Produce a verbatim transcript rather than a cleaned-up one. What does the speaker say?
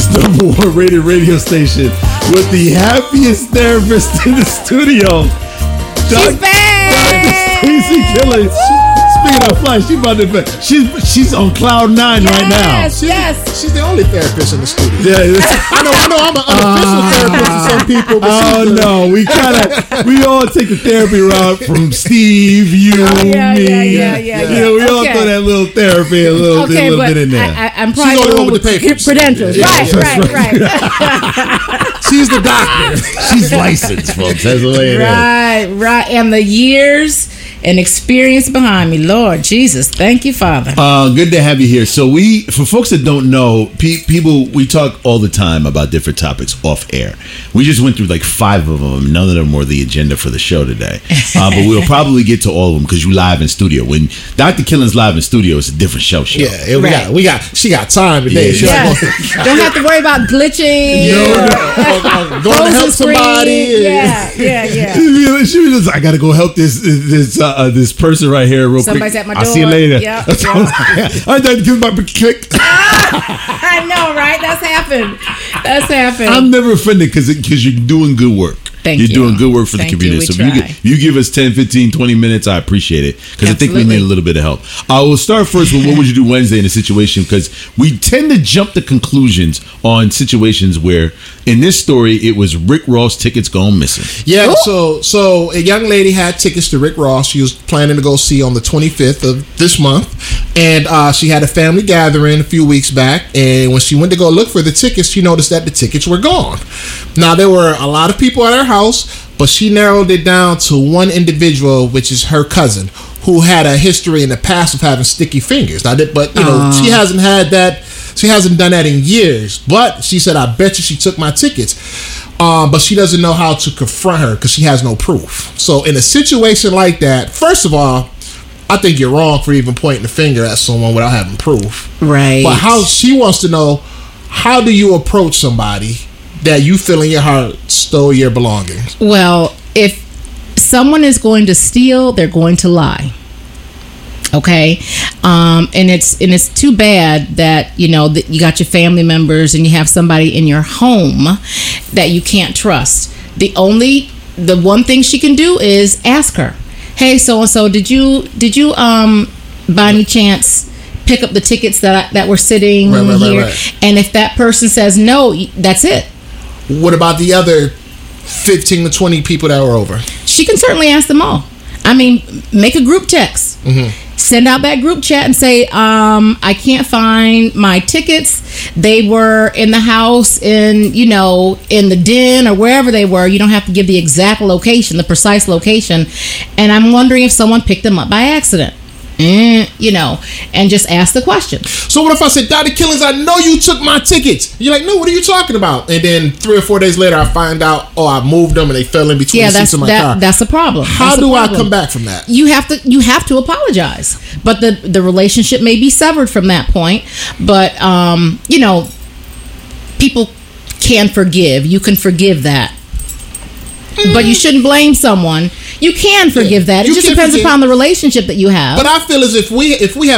Houston's number one rated radio station with the happiest therapist in the studio. She's back! Doctor Stacey Killins. Speaking of flight, she about to be, she's she's on cloud nine yes, right now. Yes, yes. She's the only therapist in the studio. Yeah, I know, I know. I'm an unofficial uh, therapist to some people. But oh she's no, we kind of we all take the therapy route from Steve, you, yeah, me. Yeah, yeah, yeah, yeah. You know, we all okay. throw that little therapy, a little, okay, a little but bit in there. I, I, I'm probably She's the the one one with with the papers. credentials. Yeah, right, yeah, right, right, right. She's the doctor. She's licensed, folks. That's the way it right, is. right. And the years and experience behind me, Lord Jesus, thank you, Father. Uh, good to have you here. So we, for folks that don't know, pe- people, we talk all the time about different topics off air. We just went through like five of them. None of them were the agenda for the show today. Uh, but we'll probably get to all of them because you live in studio. When Doctor Killins live in studio, it's a different show show. Yeah, we Right. got, we got, she got time today. Yeah. She Yes. Don't have to worry about glitching. No, or- no. Going to frozen help screen. somebody. Yeah, yeah, yeah. She was just, I gotta go help this this uh, this person right here real Somebody's quick. at my I'll see you door. later. Yep, I thought give my click. I know, right? That's happened. That's happened. I'm never offended because because you're doing good work. Thank you're you. doing good work for Thank the community. you. We so if you, try. gi- you give us ten, fifteen, twenty minutes, I appreciate it because I think we Absolutely. need a little bit of help. I will start first with what would you do Wednesday in a situation because we tend to jump to conclusions on situations where in this story it was Rick Ross tickets gone missing. Yeah, Ooh. so so a young lady had tickets to Rick Ross. She was planning to go see on the twenty-fifth of this month, and uh, she had a family gathering a few weeks back. And when she went to go look for the tickets, she noticed that the tickets were gone. Now there were a lot of people at her house, but she narrowed it down to one individual, which is her cousin, who had a history in the past of having sticky fingers. Now, that- but you know, she hasn't had that. She hasn't done that in years. But she said, "I bet you she took my tickets." Um, but she doesn't know how to confront her because she has no proof. So in a situation like that, first of all, I think you're wrong for even pointing the finger at someone without having proof. right. But how she wants to know, how do you approach somebody that you feel in your heart stole your belongings? Well, if someone is going to steal, they're going to lie. Okay, um, and it's and it's too bad that you know that you got your family members and you have somebody in your home that you can't trust. The only the one thing she can do is ask her, "Hey, so and so, did you did you um by any chance pick up the tickets that I, that were sitting Right, right, right, here?" right. And if that person says no, that's it. What about the other fifteen to twenty people that were over? She can certainly ask them all. I mean, make a group text. Mm-hmm. Send out that group chat and say, um, I can't find my tickets. They were in the house, in, you know, in the den or wherever they were. You don't have to give the exact location, the precise location. And I'm wondering if someone picked them up by accident. Mm, you know, and just ask the question. So what if I said, Doctor Killins, I know you took my tickets. You're like, no, what are you talking about? And then three or four days later, I find out, oh, I moved them and they fell in between Yeah, the that's seats of my that, car. that's a problem. How That's a do I problem. come back from that? You have to you have to apologize, but the the relationship may be severed from that point. But um, you know, people can forgive. You can forgive that, but you shouldn't blame someone. You can forgive that. It You just can depends forgive. upon the relationship that you have. But I feel as if we if we have